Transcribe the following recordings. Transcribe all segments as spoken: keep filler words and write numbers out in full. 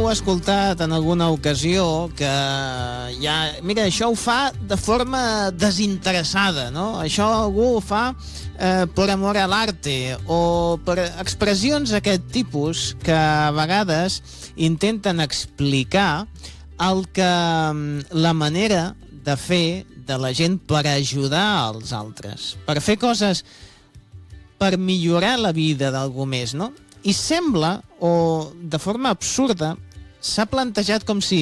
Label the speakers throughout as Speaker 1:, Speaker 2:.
Speaker 1: heu escoltat en alguna ocasió que ja... Mira, això ho fa de forma desinteressada, no? Això algú ho fa eh, per amor a l'arte o per expressions d'aquest tipus que a vegades intenten explicar el que la manera de fer de la gent per ajudar als altres, per fer coses per millorar la vida d'algú més, no? I sembla, o de forma absurda, s'ha plantejat com si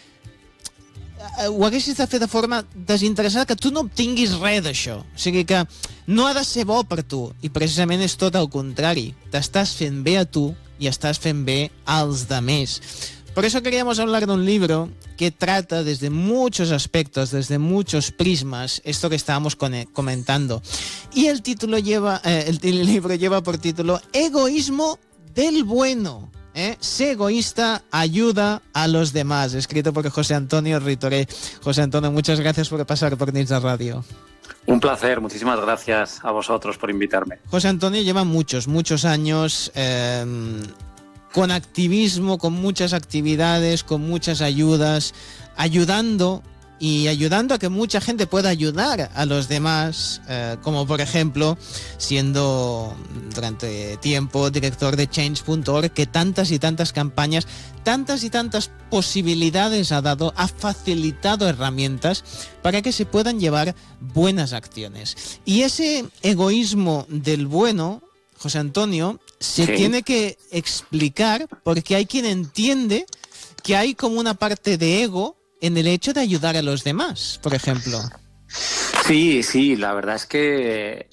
Speaker 1: ho haguessis de fer de forma desinteressada, que tu no obtinguis res d'això. O sigui que no ha de ser bo per tu, i precisament és tot el contrari. T'estàs fent bé a tu i estàs fent bé als demés. Por eso queríamos hablar de un libro que trata desde muchos aspectos, desde muchos prismas, esto que estábamos comentando. Y el título lleva, eh, el, el libro lleva por título Egoísmo del bueno. ¿eh? Sé egoísta, ayuda a los demás. Escrito por José Antonio Ritoré. José Antonio, muchas gracias por pasar por Nits de Radio.
Speaker 2: Un placer, muchísimas gracias a vosotros por invitarme.
Speaker 1: José Antonio lleva muchos, muchos años... Eh, con activismo, con muchas actividades, con muchas ayudas, ayudando y ayudando a que mucha gente pueda ayudar a los demás, eh, como por ejemplo, siendo durante tiempo director de change punto org, que tantas y tantas campañas, tantas y tantas posibilidades ha dado, ha facilitado herramientas para que se puedan llevar buenas acciones. Y ese egoísmo del bueno, José Antonio, se sí. tiene que explicar porque hay quien entiende que hay como una parte de ego en el hecho de ayudar a los demás, por ejemplo.
Speaker 2: Sí, sí, la verdad es que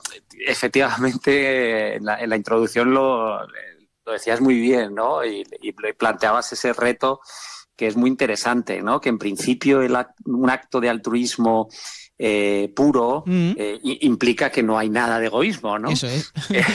Speaker 2: efectivamente en la, en la introducción lo, lo decías muy bien, ¿no? Y, y planteabas ese reto que es muy interesante, ¿no? Que en principio el, un acto de altruismo Eh, puro mm. eh, implica que no hay nada de egoísmo, ¿no?
Speaker 1: Eso es.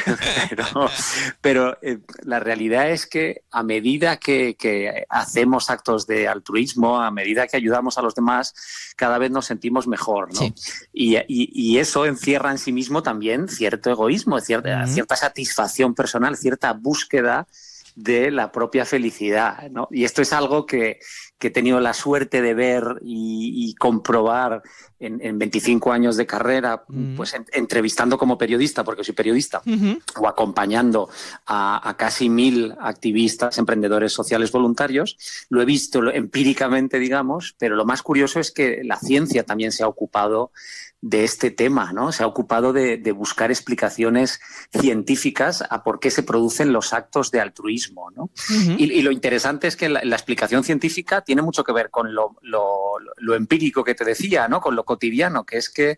Speaker 2: pero pero eh, la realidad es que a medida que, que hacemos actos de altruismo, a medida que ayudamos a los demás, cada vez nos sentimos mejor, ¿no? Sí. Y, y, y eso encierra en sí mismo también cierto egoísmo, cierta, mm. cierta satisfacción personal, cierta búsqueda de la propia felicidad, ¿no? Y esto es algo que, que he tenido la suerte de ver y, y comprobar en, en veinticinco años de carrera, mm. pues en, entrevistando como periodista, porque soy periodista, mm-hmm. o acompañando a, a casi mil activistas, emprendedores sociales voluntarios. Lo he visto lo, empíricamente, digamos, pero lo más curioso es que la ciencia también se ha ocupado de este tema, ¿no? Se ha ocupado de, de buscar explicaciones científicas a por qué se producen los actos de altruismo, ¿no? Uh-huh. Y, y lo interesante es que la, la explicación científica tiene mucho que ver con lo, lo, lo empírico que te decía, ¿no? Con lo cotidiano, que es que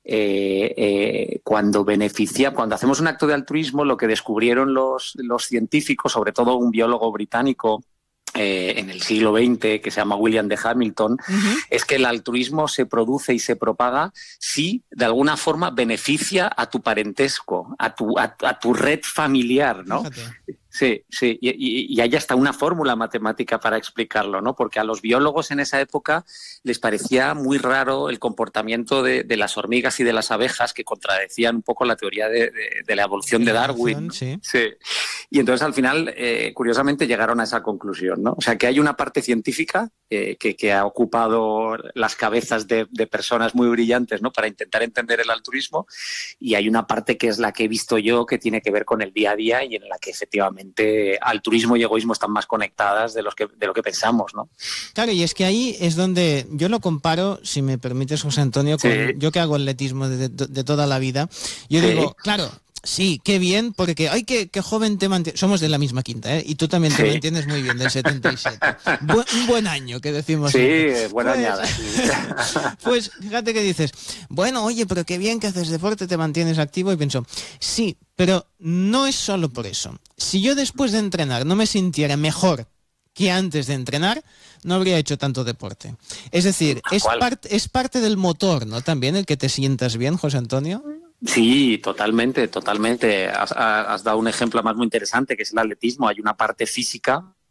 Speaker 2: eh, eh, cuando beneficia, cuando hacemos un acto de altruismo, lo que descubrieron los, los científicos, sobre todo un biólogo británico, Eh, en el siglo veinte, que se llama William de Hamilton, uh-huh. es que el altruismo se produce y se propaga si de alguna forma beneficia a tu parentesco, a tu, a, a tu red familiar, ¿no? Fíjate. Sí, sí, y, y, y hay hasta una fórmula matemática para explicarlo, ¿no? Porque a los biólogos en esa época les parecía muy raro el comportamiento de, de las hormigas y de las abejas, que contradecían un poco la teoría de, de, de la evolución de Darwin, ¿no? Sí. Sí. Y entonces al final, eh, curiosamente, llegaron a esa conclusión, ¿no? O sea, que hay una parte científica eh, que, que ha ocupado las cabezas de, de personas muy brillantes, ¿no? Para intentar entender el altruismo, y hay una parte que es la que he visto yo, que tiene que ver con el día a día y en la que efectivamente altruismo y egoísmo están más conectadas de, los que, de lo que pensamos, ¿no?
Speaker 1: Claro, y es que ahí es donde yo lo comparo, si me permites, José Antonio, con sí. yo que hago atletismo de, de, de toda la vida. Yo sí. digo, claro, sí, qué bien, porque ay, qué, qué joven te mantienes. Somos de la misma quinta, ¿eh? Y tú también sí. te mantienes muy bien, del setenta y siete. Bu- un buen año, que decimos.
Speaker 2: Sí, buena
Speaker 1: pues,
Speaker 2: añada. Sí.
Speaker 1: Pues fíjate que dices, bueno, oye, pero qué bien que haces deporte, te mantienes activo, y pienso, sí, pero no es solo por eso. Si yo después de entrenar no me sintiera mejor que antes de entrenar, no habría hecho tanto deporte. Es decir, es, part, es parte del motor, ¿no? También el que te sientas bien, José Antonio.
Speaker 2: Sí, totalmente, totalmente. Has, has dado un ejemplo más muy interesante, que es el atletismo. Hay una parte física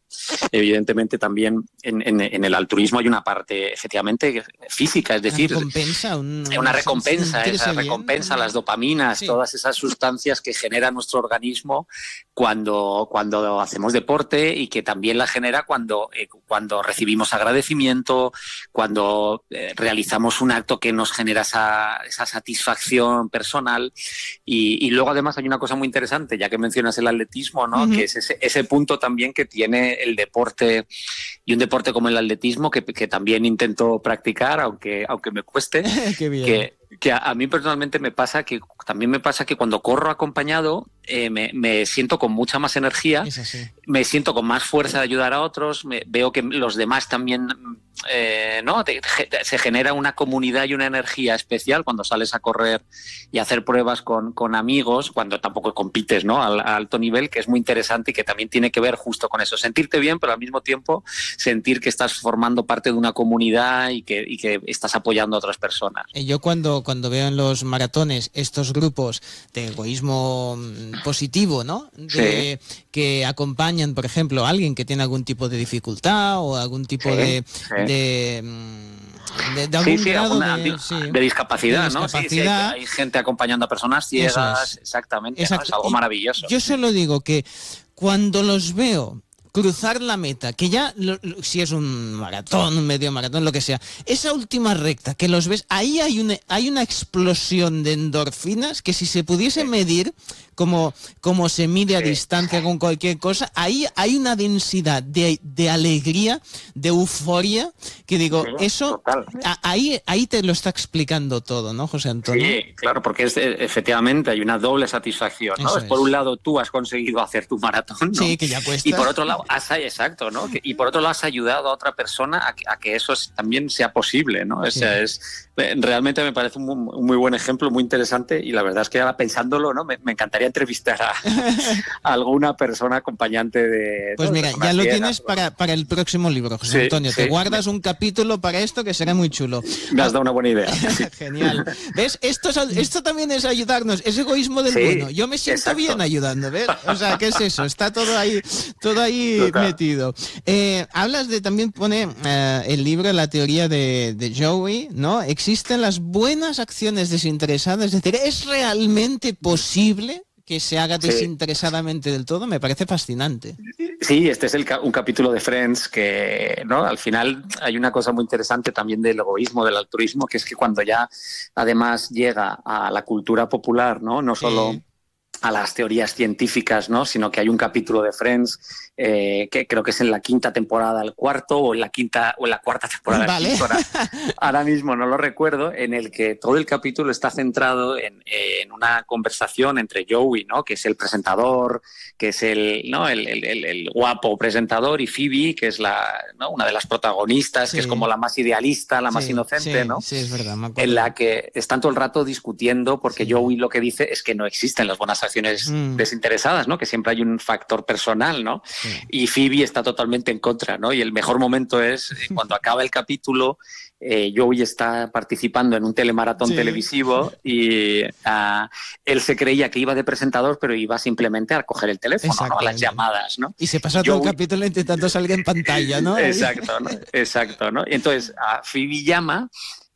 Speaker 2: evidentemente también en, en, en el altruismo hay una parte efectivamente física, es decir,
Speaker 1: una recompensa, un,
Speaker 2: una recompensa, esa
Speaker 1: bien,
Speaker 2: recompensa,
Speaker 1: bien.
Speaker 2: las dopaminas, sí. Todas esas sustancias que genera nuestro organismo cuando, cuando hacemos deporte y que también la genera cuando, eh, cuando recibimos agradecimiento, cuando eh, realizamos un acto que nos genera esa, esa satisfacción personal. Y, y luego además hay una cosa muy interesante, ya que mencionas el atletismo, ¿no? Uh-huh. Que es ese, ese punto también que tiene el deporte, y un deporte como el atletismo que, que también intento practicar, aunque, aunque me cueste.
Speaker 1: Qué bien.
Speaker 2: Que, que a, a mí personalmente me pasa que también me pasa que cuando corro acompañado eh, me, me siento con mucha más energía, me siento con más fuerza de ayudar a otros, me, veo que los demás también, eh, ¿no? Te, te, se genera una comunidad y una energía especial cuando sales a correr y a hacer pruebas con, con amigos, cuando tampoco compites, ¿no? Al, a alto nivel, que es muy interesante y que también tiene que ver justo con eso, sentirte bien, pero al mismo tiempo sentir que estás formando parte de una comunidad y que, y que estás apoyando a otras personas.
Speaker 1: Yo cuando cuando veo en los maratones estos grupos de egoísmo positivo, ¿no? De, sí. Que acompañan, por ejemplo, a alguien que tiene algún tipo de dificultad o algún tipo sí, de, sí. de de, de algún
Speaker 2: sí, sí,
Speaker 1: grado
Speaker 2: alguna,
Speaker 1: de,
Speaker 2: de,
Speaker 1: sí,
Speaker 2: de discapacidad,
Speaker 1: de
Speaker 2: ¿no?
Speaker 1: discapacidad.
Speaker 2: Sí, sí, hay, hay gente acompañando a personas ciegas, es. Exactamente, ¿no? Es algo y maravilloso.
Speaker 1: Yo solo digo que cuando los veo cruzar la meta, que ya lo, lo, si es un maratón, un medio maratón, lo que sea, esa última recta que los ves, ahí hay una, hay una explosión de endorfinas que si se pudiese medir como, como se mide a distancia con cualquier cosa, ahí hay una densidad de, de alegría, de euforia, que digo, sí, eso, a, ahí, ahí te lo está explicando todo, ¿no, José Antonio?
Speaker 2: Sí, claro, porque es, efectivamente hay una doble satisfacción, ¿no? Es. Por un lado, tú has conseguido hacer tu maratón, ¿no?
Speaker 1: Sí, que ya cuesta.
Speaker 2: Y por otro lado, has, exacto, ¿no? Y por otro lado, has ayudado a otra persona a que, a que eso también sea posible, ¿no? O sea, sí. es, realmente me parece un muy, un muy buen ejemplo, muy interesante, y la verdad es que ahora pensándolo, ¿no? Me, me encantaría entrevistar a, a alguna persona acompañante de...
Speaker 1: Pues
Speaker 2: ¿no?
Speaker 1: mira, ya lo tienes para, para el próximo libro, José sí, Antonio. Sí. Te guardas un capítulo para esto que será muy chulo.
Speaker 2: Me has dado una buena idea.
Speaker 1: Genial. ¿Ves? Esto, esto también es ayudarnos, es egoísmo del sí, bueno. Yo me siento exacto. bien ayudando, ¿ves? O sea, ¿qué es eso? Está todo ahí, todo ahí Total. metido. Eh, hablas de, también pone eh, el libro La teoría de, de Joey, ¿no? Existen las buenas acciones desinteresadas, es decir, ¿es realmente posible que se haga desinteresadamente sí. del todo? Me parece fascinante.
Speaker 2: Sí, este es el, un capítulo de Friends que, ¿no? Al final hay una cosa muy interesante también del egoísmo, del altruismo, que es que cuando ya además llega a la cultura popular, ¿no? No solo... Sí. a las teorías científicas, ¿no? Sino que hay un capítulo de Friends eh, que creo que es en la quinta temporada, el cuarto, o en la quinta o en la cuarta temporada.
Speaker 1: Vale.
Speaker 2: Ahora, ahora mismo no lo recuerdo, en el que todo el capítulo está centrado en, en una conversación entre Joey, ¿no? Que es el presentador, que es el, ¿no? el, el, el, el guapo presentador, y Phoebe, que es la, ¿no? una de las protagonistas, sí. que es como la más idealista, la sí, más inocente,
Speaker 1: sí,
Speaker 2: ¿no?
Speaker 1: Sí, es verdad, me acuerdo.
Speaker 2: En la que están todo el rato discutiendo, porque sí. Joey lo que dice es que no existen las buenas acciones mm. desinteresadas, ¿no? Que siempre hay un factor personal, ¿no? Sí. Y Phoebe está totalmente en contra, ¿no? Y el mejor momento es cuando acaba el capítulo, eh, Joey está participando en un telemaratón sí. televisivo y uh, él se creía que iba de presentador, pero iba simplemente a coger el teléfono, ¿no? A las llamadas, ¿no?
Speaker 1: Y se pasa todo Joey... el capítulo intentando salir en pantalla, ¿no?
Speaker 2: Exacto, ¿no? Exacto, ¿no? Y entonces a Phoebe llama.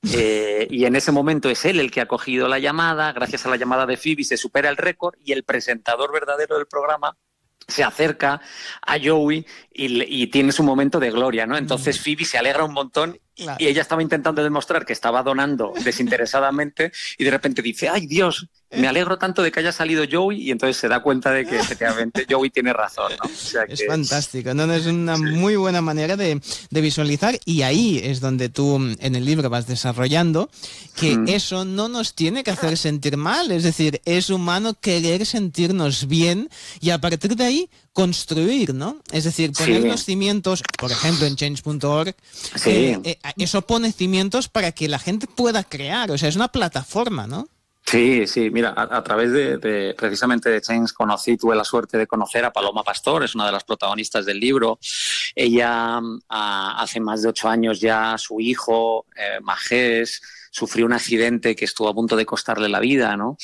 Speaker 2: Eh, y en ese momento es él el que ha cogido la llamada, gracias a la llamada de Phoebe se supera el récord y el presentador verdadero del programa se acerca a Joey y, y tiene su momento de gloria, ¿no? Entonces Phoebe se alegra un montón. Claro. Y ella estaba intentando demostrar que estaba donando desinteresadamente y de repente dice, ¡ay, Dios! Me alegro tanto de que haya salido Joey, y entonces se da cuenta de que efectivamente Joey tiene razón, ¿no? O sea que
Speaker 1: es fantástico, ¿no? Es una sí. muy buena manera de, de visualizar, y ahí es donde tú en el libro vas desarrollando que mm. eso no nos tiene que hacer sentir mal, es decir, es humano querer sentirnos bien y a partir de ahí construir, ¿no? Es decir, poner sí. los cimientos, por ejemplo, en change punto org,
Speaker 2: sí.
Speaker 1: eh, eh, eso pone cimientos para que la gente pueda crear, o sea, es una plataforma, ¿no?
Speaker 2: Sí, sí, mira, a, a través de, de precisamente de Change conocí, tuve la suerte de conocer a Paloma Pastor, es una de las protagonistas del libro. Ella a, hace más de ocho años ya, su hijo, eh, Majés, sufrió un accidente que estuvo a punto de costarle la vida, ¿no?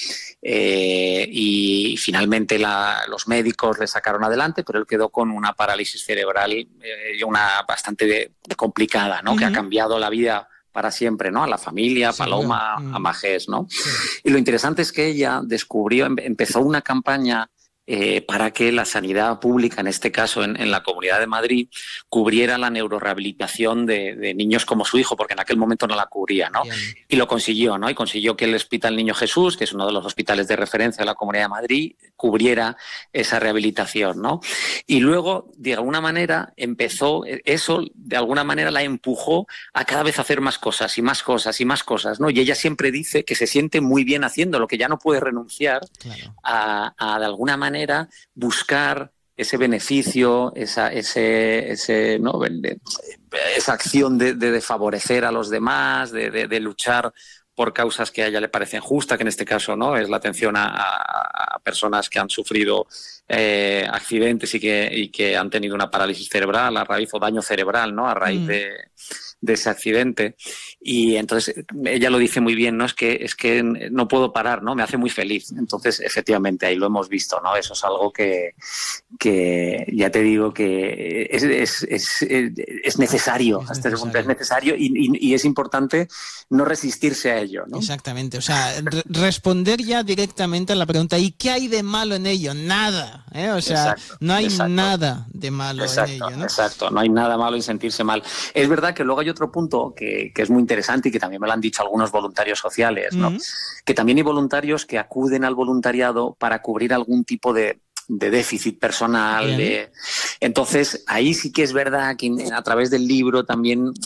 Speaker 2: Eh, y finalmente la, los médicos le sacaron adelante, pero él quedó con una parálisis cerebral eh, una bastante de, de complicada, ¿no? Uh-huh. Que ha cambiado la vida para siempre, ¿no? A la familia, a Paloma, sí, bueno. a Majés, ¿no? Sí. Y lo interesante es que ella descubrió, empezó una campaña Eh, para que la sanidad pública, en este caso en, en la Comunidad de Madrid, cubriera la neurorehabilitación de, de niños como su hijo, porque en aquel momento no la cubría, ¿no? Bien. Y lo consiguió, ¿no? Y consiguió que el Hospital Niño Jesús, que es uno de los hospitales de referencia de la Comunidad de Madrid, cubriera esa rehabilitación, ¿no? Y luego, de alguna manera, empezó, eso de alguna manera la empujó a cada vez hacer más cosas y más cosas y más cosas, ¿no? Y ella siempre dice que se siente muy bien haciéndolo, que ya no puede renunciar claro. a, a, de alguna manera, buscar ese beneficio, esa, ese, ese, ¿no? esa acción de, de, de favorecer a los demás, de, de, de luchar por causas que a ella le parecen justas, que en este caso no es la atención a, a, a personas que han sufrido eh, accidentes y que, y que han tenido una parálisis cerebral a raíz o daño cerebral, ¿no? A raíz mm. de, de ese accidente. Y entonces ella lo dice muy bien, ¿no? Es que, es que no puedo parar, ¿no? Me hace muy feliz. Entonces, efectivamente, ahí lo hemos visto, ¿no? Eso es algo que, que ya te digo que es, es, es, es necesario, es hasta ese punto es necesario y, y, y es importante no resistirse a ello, ¿no?
Speaker 1: Exactamente, o sea, re- responder ya directamente a la pregunta, ¿y qué hay de malo en ello? Nada, ¿eh? O sea, exacto, no hay exacto. nada de malo
Speaker 2: exacto,
Speaker 1: en ello, ¿no?
Speaker 2: Exacto, no hay nada malo en sentirse mal. Es verdad que luego hay otro punto que, que es muy interesante y que también me lo han dicho algunos voluntarios sociales, ¿no? Mm-hmm. Que también hay voluntarios que acuden al voluntariado para cubrir algún tipo de de déficit personal. De... Entonces, ahí sí que es verdad que a través del libro también uh,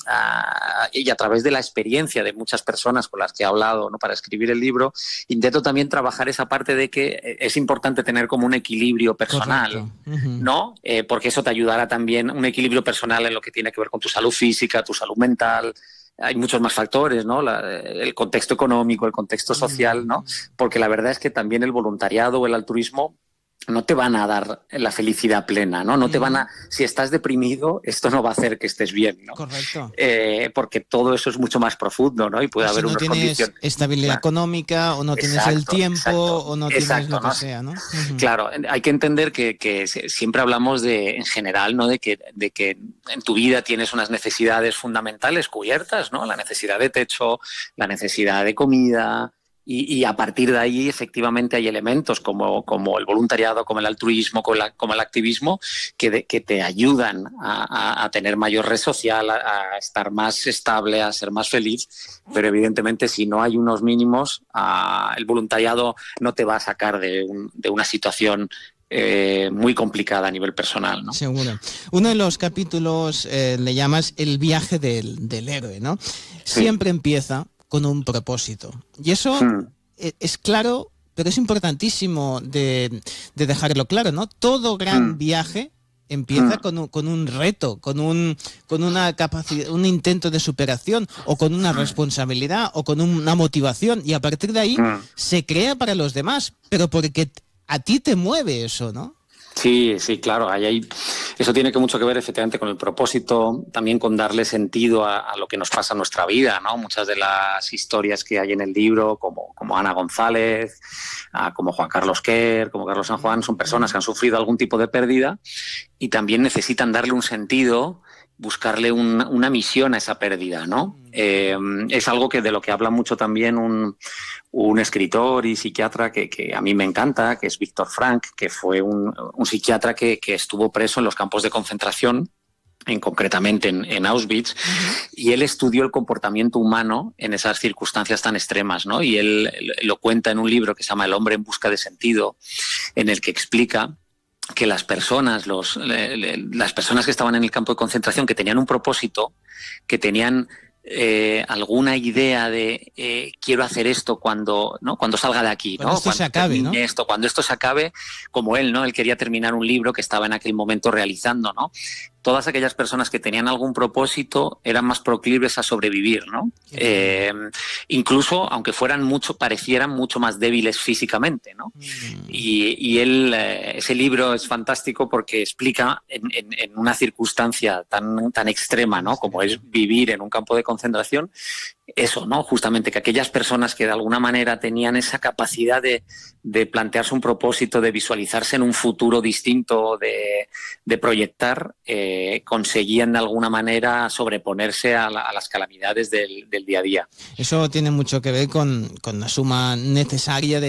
Speaker 2: y a través de la experiencia de muchas personas con las que he hablado, ¿no? Para escribir el libro, intento también trabajar esa parte de que es importante tener como un equilibrio personal, uh-huh. ¿no? Eh, porque eso te ayudará también, un equilibrio personal en lo que tiene que ver con tu salud física, tu salud mental. Hay muchos más factores, ¿no? La, el contexto económico, el contexto social, ¿no? Porque la verdad es que también el voluntariado o el altruismo no te van a dar la felicidad plena, ¿no? No te van a... Si estás deprimido, esto no va a hacer que estés bien, ¿no?
Speaker 1: Correcto.
Speaker 2: Eh, porque todo eso es mucho más profundo, ¿no? Y puede
Speaker 1: o
Speaker 2: haber
Speaker 1: si no
Speaker 2: unas
Speaker 1: tienes
Speaker 2: condiciones...
Speaker 1: estabilidad claro. económica, o no tienes exacto, el tiempo,
Speaker 2: exacto,
Speaker 1: o no
Speaker 2: exacto,
Speaker 1: tienes lo
Speaker 2: ¿no?
Speaker 1: que sea, ¿no? Uh-huh.
Speaker 2: Claro, hay que entender que, que siempre hablamos de, en general, ¿no? De que, de que en tu vida tienes unas necesidades fundamentales cubiertas, ¿no? La necesidad de techo, la necesidad de comida... Y, y a partir de ahí, efectivamente, hay elementos como, como el voluntariado, como el altruismo, como, la, como el activismo, que, de, que te ayudan a, a, a tener mayor red social, a, a estar más estable, a ser más feliz. Pero evidentemente, si no hay unos mínimos, a, el voluntariado no te va a sacar de, un, de una situación Eh, muy complicada a nivel personal, ¿no?
Speaker 1: Seguro. Uno de los capítulos eh, le llamas el viaje del, del héroe, ¿no? Sí. Siempre empieza con un propósito. Y eso hmm. es claro, pero es importantísimo de, de dejarlo claro, ¿no? Todo gran hmm. viaje empieza hmm. con, un, con un reto, con un con una capacidad, un intento de superación, o con una responsabilidad, o con una motivación, y a partir de ahí hmm. se crea para los demás, pero porque a ti te mueve eso, ¿no?
Speaker 2: Sí, sí, claro. Ahí hay, eso tiene que mucho que ver efectivamente con el propósito, también con darle sentido a, a lo que nos pasa en nuestra vida, ¿no? Muchas de las historias que hay en el libro, como, como Ana González, uh, como Juan Carlos Quer, como Carlos San Juan, son personas que han sufrido algún tipo de pérdida y también necesitan darle un sentido, buscarle un, una misión a esa pérdida, ¿no? Eh, es algo que de lo que habla mucho también un, un escritor y psiquiatra que, que a mí me encanta, que es Víctor Frank, que fue un, un psiquiatra que, que estuvo preso en los campos de concentración, en, concretamente en, en Auschwitz, uh-huh. y él estudió el comportamiento humano en esas circunstancias tan extremas, ¿no? Y él lo cuenta en un libro que se llama El hombre en busca de sentido, en el que explica que las personas, los, le, le, las personas que estaban en el campo de concentración, que tenían un propósito, que tenían eh, alguna idea de eh, quiero hacer esto cuando, ¿no? Cuando salga de aquí,
Speaker 1: cuando
Speaker 2: ¿no?
Speaker 1: esto
Speaker 2: cuando
Speaker 1: se acabe, ¿no?
Speaker 2: Esto, cuando esto se acabe, como él, ¿no? Él quería terminar un libro que estaba en aquel momento realizando, ¿no? Todas aquellas personas que tenían algún propósito eran más proclives a sobrevivir, ¿no? Eh, incluso, aunque fueran mucho, parecieran mucho más débiles físicamente, ¿no? Mm. Y, y él, eh, ese libro es fantástico porque explica en, en, en una circunstancia tan, tan extrema, ¿no? Como es vivir en un campo de concentración, eso, ¿no? Justamente que aquellas personas que de alguna manera tenían esa capacidad de, de plantearse un propósito, de visualizarse en un futuro distinto, de, de proyectar, eh, conseguían de alguna manera sobreponerse a, la, a las calamidades del, del día a día.
Speaker 1: Eso tiene mucho que ver con, con la suma necesaria de